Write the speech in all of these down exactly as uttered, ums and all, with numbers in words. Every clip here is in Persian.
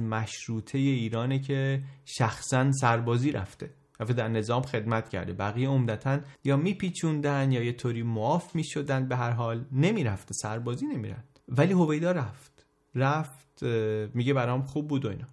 مشروطه ایرانه که شخصا سربازی رفته، رفته در نظام خدمت کرده. بقیه عمدتاً یا میپیچوندن یا یه طوری معاف میشدن، به هر حال نمیرفته، سربازی نمیرفت. ولی هویدا رفت رفت میگه برام خوب بود و اینا.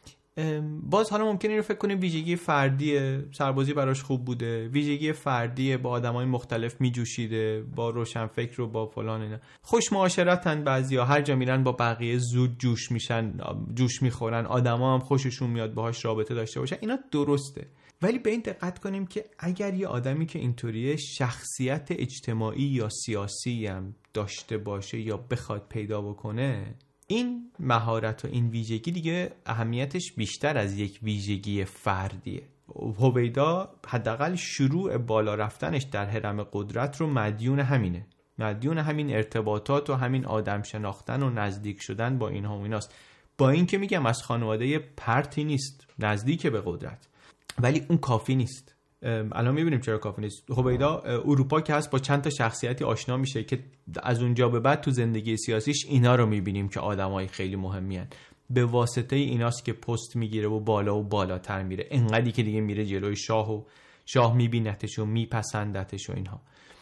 باز حالا ممکنه اینو فکر کنیم ویژگی فردی سربازی براش خوب بوده، ویژگی فردی با آدمای مختلف میجوشیده، با روشنفکر و با فلان اینا، خوش معاشرتن، بعضیا هر جا میرن با بقیه زود جوش میشن، جوش میخورن، آدما هم خوششون میاد باهاش رابطه داشته باشن، اینا درسته. ولی به این دقت کنیم که اگر یه آدمی که اینطوریه شخصیت اجتماعی یا سیاسی هم داشته باشه یا بخواد پیدا بکنه، این مهارت و این ویژگی دیگه اهمیتش بیشتر از یک ویژگی فردیه. هویدا حداقل شروع بالا رفتنش در هرم قدرت رو مدیون همینه، مدیون همین ارتباطات و همین آدم شناختن و نزدیک شدن با اینها و ایناست. با این که میگم از خانواده پرتی نیست، نزدیک به قدرت، ولی اون کافی نیست. الان میبینیم چرا کافی نیست. هویدا اروپا که هست با چند تا شخصیتی آشنا میشه که از اونجا به بعد تو زندگی سیاسیش اینا رو میبینیم که آدمای خیلی مهمی هن. به واسطه ایناست که پست میگیره و بالا و بالاتر میره، انقدری که دیگه میره جلوی شاه و شاه میبینتش و میپسندتش و اینها.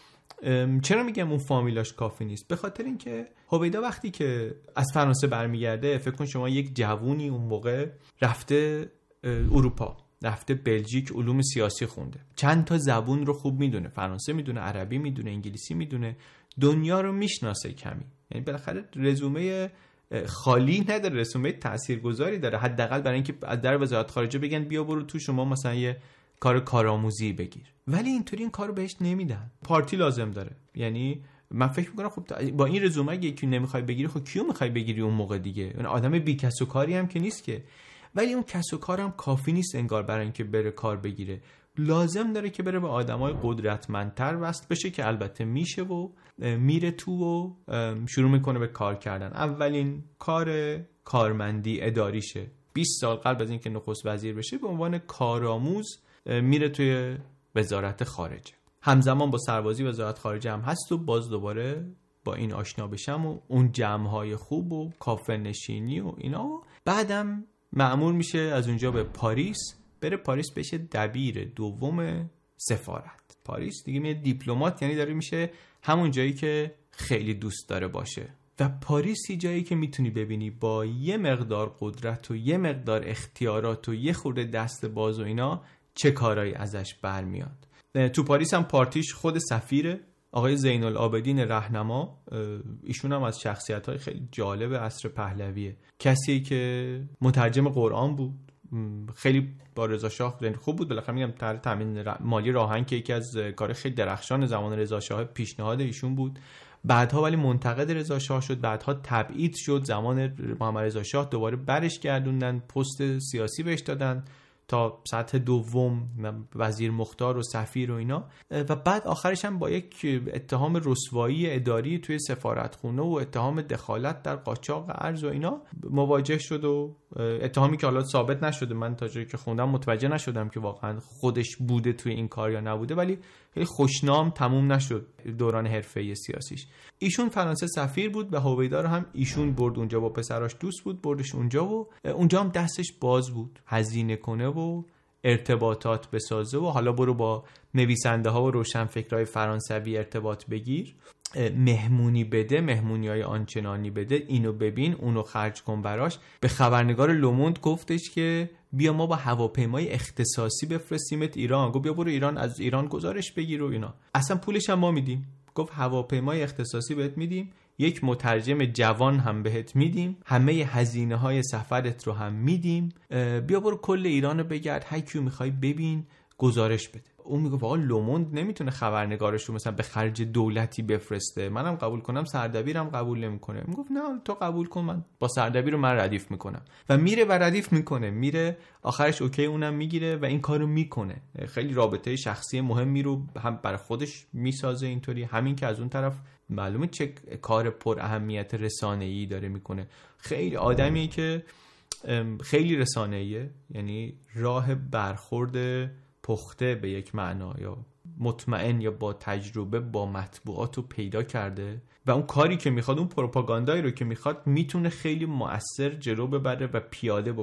چرا میگم اون فامیلاش کافی نیست؟ به خاطر اینکه هویدا وقتی که از فرانسه برمیگرده، فکر کن شما یک جوونی اون موقع رفته اروپا، رفته بلژیک، علوم سیاسی خونده، چند تا زبون رو خوب میدونه، فرانسه میدونه، عربی میدونه، انگلیسی میدونه، دنیا رو میشناسه کمی. یعنی بالاخره رزومه خالی نداره، رزومه تاثیرگذاری داره، حداقل برای اینکه در وزارت خارجه بگن بیا برو تو شما مثلا یه کار کارآموزی بگیر. ولی اینطوری این کارو بهش نمیدن، پارتی لازم داره. یعنی من فکر میکنم خب با این رزومه اگه یکی نمیخوای بگیری، خب کیو میخوای بگیری اون موقع دیگه؟ اون آدم بی کس و کاری هم که نیست که. ولی اون کس و کارم کافی نیست انگار برای اینکه بره کار بگیره، لازم داره که بره به آدمای قدرتمندتر وصل بشه، که البته میشه و میره تو و شروع میکنه به کار کردن. اولین کار کارمندی اداریشه، بیست سال قبل از اینکه نخست وزیر بشه به عنوان کارآموز میره توی وزارت خارجه. همزمان با سربازی وزارت خارجه هم هست و باز دوباره با این آشنا بشم و اون جمع‌های خوب و کافه نشینی و اینا. بعدم مأمور میشه از اونجا به پاریس، بره پاریس بشه دبیر دوم سفارت. پاریس دیگه میشه دیپلمات، یعنی داره میشه همون جایی که خیلی دوست داره باشه. و پاریسی جایی که میتونی ببینی با یه مقدار قدرت و یه مقدار اختیارات و یه خورده دست باز و اینا چه کارایی ازش برمیاد. تو پاریس هم پارتیش خود سفیره، آقای زین العابدین رهنما. ایشون هم از شخصیت‌های خیلی جالب عصر پهلویه، کسی که مترجم قرآن بود، خیلی با رضا شاه خوب بود. بالاخره میگم طرح تامین مالی راهن که یکی از کار خیلی درخشان زمان رضا شاه پیشنهاد ایشون بود. بعدها ولی منتقد رضا شاه شد، بعدها تبعید شد، زمان محمد رضا شاه دوباره برش گردوندن، پست سیاسی بهش دادن تا سطح دوم، وزیر مختار و سفیر و اینا. و بعد آخرش هم با یک اتهام رسوایی اداری توی سفارتخونه و اتهام دخالت در قاچاق ارز و اینا مواجه شد و اتهامی که حالا ثابت نشده، من تا جایی که خوندم متوجه نشدم که واقعا خودش بوده توی این کار یا نبوده، ولی خیلی خوشنام تموم نشد دوران حرفه‌ای سیاسیش. ایشون فرانسه سفیر بود و هویدا رو هم ایشون برد اونجا، با پسراش دوست بود، بردش اونجا و اونجا هم دستش باز بود، هزینه کنه و ارتباطات بسازه و حالا برو با نویسنده ها و روشنفکرای فرانسوی ارتباط بگیر، مهمونی بده، مهمونی های آنچنانی بده، اینو ببین اونو خرج کن براش. به خبرنگار لوموند گفتش که بیا ما با هواپیمای اختصاصی بفرستیمت ایران. گفت بیا برو ایران، از ایران گزارش بگیر و اینا، اصلا پولش هم ما میدیم. گفت هواپیمای اختصاصی بهت میدیم، یک مترجم جوان هم بهت میدیم، همه هزینه های سفرت رو هم میدیم، بیا برو کل ایران رو بگرد، هر کیو میخوای ببین، گزارش بده. اون میگه واقعا لوموند نمیتونه خبرنگارش رو مثلا به خرج دولتی بفرسته، منم قبول کنم، سردبیرم قبول نمیکنه. میگفت نه تو قبول کن، من با سردبیر رو من ردیف میکنم. و میره و ردیف میکنه، میره آخرش اوکی اونم میگیره و این کارو میکنه. خیلی رابطه شخصی مهمی رو هم برای خودش میسازه اینطوری، همین که از اون طرف معلومه چه کار پر اهمیت رسانه‌ای داره میکنه. خیلی آدمیه که خیلی رسانه‌ایه، یعنی راه برخورد پخته به یک معنا یا مطمئن یا با تجربه با مطبوعات رو پیدا کرده و اون کاری که میخواد، اون پروپاگاندایی رو که میخواد، میتونه خیلی مؤثر جلو ببره و پیاده بکنه.